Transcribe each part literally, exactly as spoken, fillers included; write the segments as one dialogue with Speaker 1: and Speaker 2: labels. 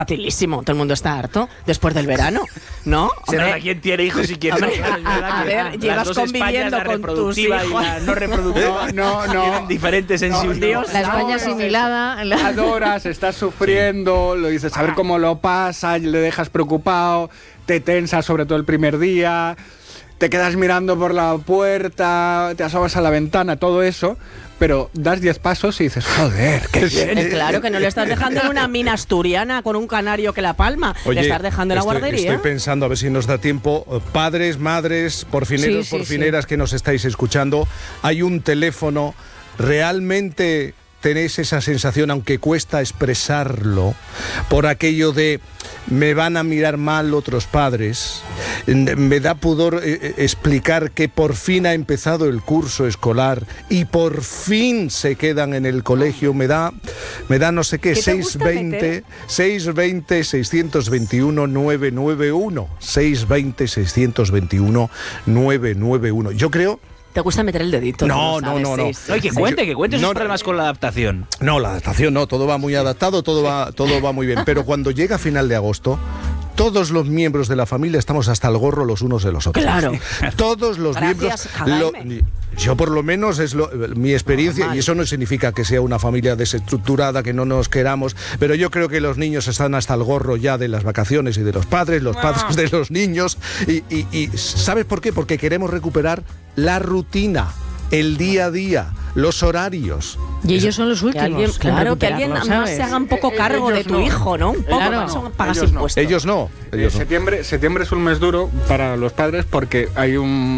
Speaker 1: Facilísimo, todo el mundo está harto después del verano, ¿no?
Speaker 2: Será quién tiene hijos y quién no.
Speaker 1: A ver, llevas conviviendo
Speaker 2: Españas,
Speaker 1: con tus hijos.
Speaker 2: Y la no reproductiva.
Speaker 3: No, no, no.
Speaker 2: Tienen diferentes sensibilidades.
Speaker 4: No, la España asimilada. La...
Speaker 3: Adoras, estás sufriendo, lo dices, a ver cómo lo pasa, le dejas preocupado, te tensas sobre todo el primer día, te quedas mirando por la puerta, te asomas a la ventana, todo eso. Pero das diez pasos y dices, joder, qué bien.
Speaker 1: Eh, claro que no le estás dejando en una mina asturiana con un canario que la palma.
Speaker 5: Oye,
Speaker 1: le estás dejando en la
Speaker 5: estoy,
Speaker 1: guardería.
Speaker 5: Estoy pensando, a ver si nos da tiempo. Padres, madres, porfineros,
Speaker 4: sí, sí,
Speaker 5: porfineras
Speaker 4: sí.
Speaker 5: que nos estáis escuchando. Hay un teléfono. Realmente tenéis esa sensación, aunque cuesta expresarlo, por aquello de me van a mirar mal otros padres. Me da pudor eh, explicar que por fin ha empezado el curso escolar y por fin se quedan en el colegio. Me da, me da no sé qué,
Speaker 1: ¿Qué te
Speaker 5: seis
Speaker 1: gusta
Speaker 5: veinte,
Speaker 1: meter?
Speaker 5: seis dos cero, seis dos uno, nueve nueve uno. seis dos cero, seis dos uno, nueve nueve uno. Yo creo...
Speaker 1: ¿Te gusta meter el dedito?
Speaker 5: No,
Speaker 1: tú lo
Speaker 5: no,
Speaker 1: sabes,
Speaker 5: no, no.
Speaker 1: sí, sí,
Speaker 2: Oye, que
Speaker 1: sí.
Speaker 2: cuente, que cuente sus
Speaker 5: No,
Speaker 2: problemas con la adaptación.
Speaker 5: No, la adaptación no, todo va muy adaptado, todo va, todo va muy bien. Pero cuando llega final de agosto, todos los miembros de la familia estamos hasta el gorro los unos de los otros.
Speaker 1: Claro.
Speaker 5: Todos los
Speaker 1: Gracias,
Speaker 5: miembros...
Speaker 1: Jaime.
Speaker 5: Yo por lo menos es lo, mi experiencia,
Speaker 1: Normal.
Speaker 5: y eso no significa que sea una familia desestructurada, que no nos queramos, pero yo creo que los niños están hasta el gorro ya de las vacaciones y de los padres, los padres de los niños. Y, y, y ¿sabes por qué? Porque queremos recuperar la rutina, el día a día, los horarios.
Speaker 4: Y ellos son los
Speaker 1: Que
Speaker 4: últimos.
Speaker 1: alguien,
Speaker 4: en
Speaker 1: claro, que alguien
Speaker 4: recuperarlo,
Speaker 1: más
Speaker 4: ¿sabes?
Speaker 1: se haga un poco cargo
Speaker 3: Ellos
Speaker 1: de tu
Speaker 3: no.
Speaker 1: hijo, ¿no? Un poco,
Speaker 4: Claro.
Speaker 1: para eso pagas
Speaker 3: Ellos no.
Speaker 1: impuestos.
Speaker 5: Ellos no.
Speaker 3: Eh,
Speaker 5: Ellos no.
Speaker 3: septiembre, septiembre es un mes duro para los padres porque hay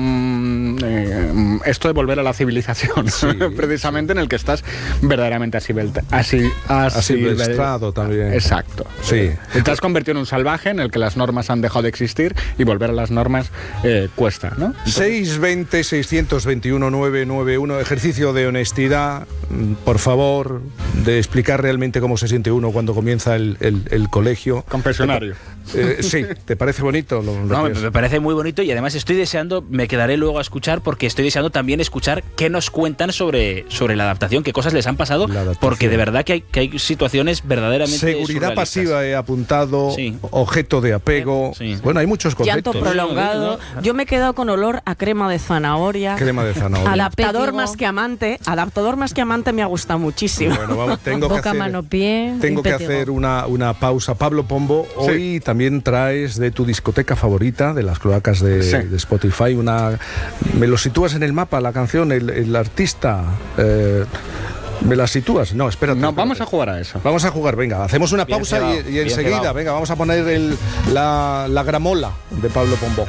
Speaker 3: un eh, esto de volver a la civilización,
Speaker 5: Sí,
Speaker 3: precisamente en el que estás verdaderamente asibelta, así,
Speaker 5: Asilvestrado también.
Speaker 3: Exacto.
Speaker 5: Sí.
Speaker 3: Eh, Te has convertido en un salvaje en el que las normas han dejado de existir y volver a las normas eh, cuesta, ¿no?
Speaker 5: seis dos cero, seis dos uno, nueve nueve uno, ejercicio de honestidad, mm, por favor, de explicar realmente cómo se siente uno cuando comienza el, el, el colegio.
Speaker 3: Confesionario.
Speaker 5: Eh, sí, ¿te parece bonito? Lo, lo
Speaker 2: No,
Speaker 5: que
Speaker 2: me,
Speaker 5: es?
Speaker 2: me parece muy bonito y además estoy deseando, me quedaré luego a escuchar porque estoy deseando también escuchar qué nos cuentan sobre, sobre la adaptación, qué cosas les han pasado,
Speaker 5: La adaptación.
Speaker 2: porque de verdad que hay, que hay situaciones verdaderamente
Speaker 5: Seguridad
Speaker 2: surrealistas.
Speaker 5: pasiva he apuntado,
Speaker 2: Sí.
Speaker 5: objeto de apego.
Speaker 2: Sí.
Speaker 5: Bueno, hay muchos
Speaker 1: Llanto
Speaker 5: conceptos.
Speaker 1: prolongado. Yo me he quedado con olor a crema de zanahoria.
Speaker 5: Crema de zanahoria.
Speaker 1: Adaptador
Speaker 4: Pétigo.
Speaker 1: más que amante. Adaptador más que amante me ha gustado muchísimo.
Speaker 5: Bueno, vamos, tengo que
Speaker 4: Boca,
Speaker 5: hacer,
Speaker 4: mano, pie.
Speaker 5: tengo
Speaker 4: y
Speaker 5: que
Speaker 4: pétigo.
Speaker 5: hacer una, una pausa. Pablo Pombo, hoy también traes de tu discoteca favorita, de las cloacas de,
Speaker 3: Sí.
Speaker 5: de Spotify, una... ¿Me lo sitúas en el mapa, la canción, el, el artista? Eh, ¿Me la sitúas? No, espérate.
Speaker 3: No,
Speaker 5: espérate.
Speaker 3: vamos a jugar a eso.
Speaker 5: Vamos a jugar, venga, hacemos una
Speaker 2: Bien
Speaker 5: pausa
Speaker 2: cebado,
Speaker 5: y, y
Speaker 2: bien
Speaker 5: enseguida,
Speaker 2: cebado.
Speaker 5: venga, vamos a poner el, la, la gramola de Pablo Pombo.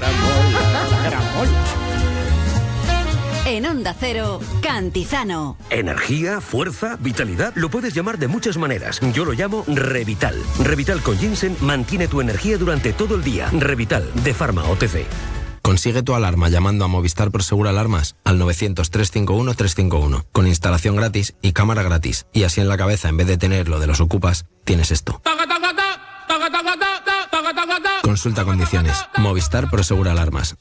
Speaker 6: En Onda Cero, Cantizano.
Speaker 7: Energía, fuerza, vitalidad, lo puedes llamar de muchas maneras. Yo lo llamo Revital. Revital con ginseng mantiene tu energía durante todo el día. Revital, de Pharma O T C.
Speaker 8: Consigue tu alarma llamando a Movistar Prosegur Alarmas al novecientos, trescientos cincuenta y uno, trescientos cincuenta y uno, con instalación gratis y cámara gratis. Y así en la cabeza, en vez de tener lo de los ocupas, tienes esto. Consulta condiciones. Movistar Prosegur Alarmas.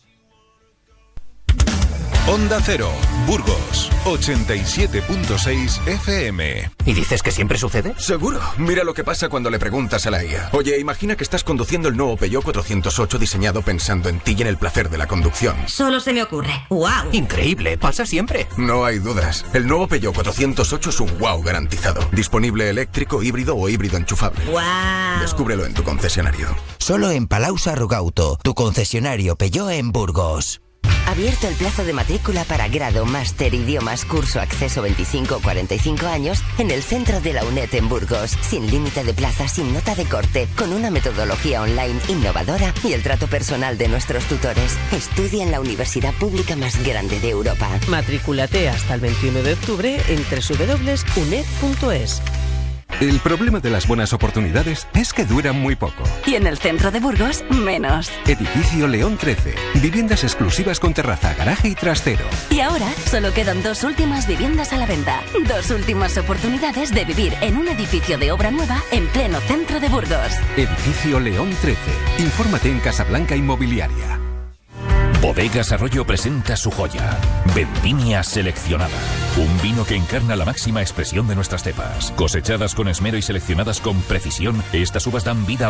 Speaker 9: Onda Cero, Burgos, ochenta y siete punto seis F M.
Speaker 7: ¿Y dices que siempre sucede?
Speaker 10: Seguro. Mira lo que pasa cuando le preguntas a la I A. Oye, imagina que estás conduciendo el nuevo Peugeot cuatrocientos ocho diseñado pensando en ti y en el placer de la conducción.
Speaker 6: Solo se me ocurre. ¡Wow!
Speaker 7: Increíble, pasa siempre.
Speaker 10: No hay dudas. El nuevo Peugeot cuatrocientos ocho es un wow garantizado. Disponible eléctrico, híbrido o híbrido enchufable.
Speaker 6: ¡Wow!
Speaker 10: Descúbrelo en tu concesionario.
Speaker 11: Solo en Palau Sarrogauto, tu concesionario Peugeot en Burgos.
Speaker 6: Abierto el plazo de matrícula para grado, máster, idiomas, curso, acceso veinticinco a cuarenta y cinco años en el centro de la UNED en Burgos. Sin límite de plazas, sin nota de corte, con una metodología online innovadora y el trato personal de nuestros tutores. Estudia en la universidad pública más grande de Europa.
Speaker 12: Matricúlate hasta el veintiuno de octubre en doble u doble u doble u punto u n e d punto e s.
Speaker 9: El problema de las buenas oportunidades es que duran muy poco.
Speaker 6: Y en el centro de Burgos, menos.
Speaker 9: Edificio León trece. Viviendas exclusivas con terraza, garaje y trastero.
Speaker 6: Y ahora solo quedan dos últimas viviendas a la venta. Dos últimas oportunidades de vivir en un edificio de obra nueva en pleno centro de Burgos.
Speaker 9: Edificio León trece. Infórmate en Casablanca Inmobiliaria.
Speaker 13: Bodegas Arroyo presenta su joya, Vendimia Seleccionada. Un vino que encarna la máxima expresión de nuestras cepas. Cosechadas con esmero y seleccionadas con precisión, estas uvas dan vida a